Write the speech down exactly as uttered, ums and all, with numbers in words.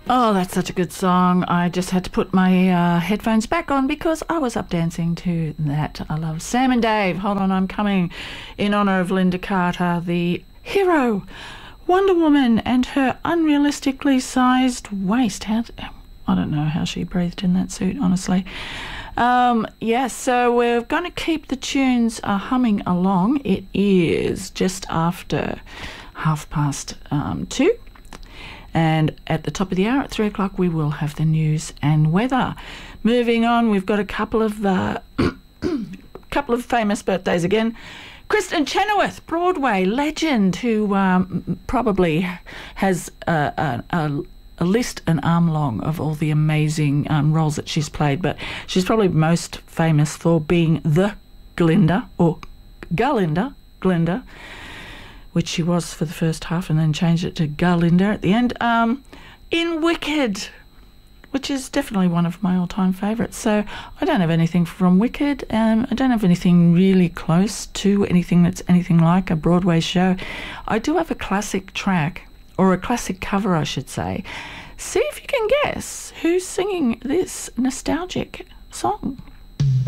Oh, that's such a good song. I just had to put my uh, headphones back on because I was up dancing to that. I love Sam and Dave. Hold on, I'm coming. In honour of Linda Carter, the hero, Wonder Woman, and her unrealistically sized waist. How, I don't know how she breathed in that suit, honestly. Um, yes, yeah, so we're going to keep the tunes uh, humming along. It is just after half past um, two. And at the top of the hour, at three o'clock, we will have the news and weather. Moving on, we've got a couple of uh, couple of famous birthdays again. Kristen Chenoweth, Broadway legend, who um, probably has a, a, a list an arm long of all the amazing um, roles that she's played, but she's probably most famous for being the Glinda, or Galinda, Glinda, which she was for the first half and then changed it to Galinda at the end, um, in Wicked, which is definitely one of my all-time favourites. So I don't have anything from Wicked. Um, I don't have anything really close to anything that's anything like a Broadway show. I do have a classic track, or a classic cover, I should say. See if you can guess who's singing this nostalgic song.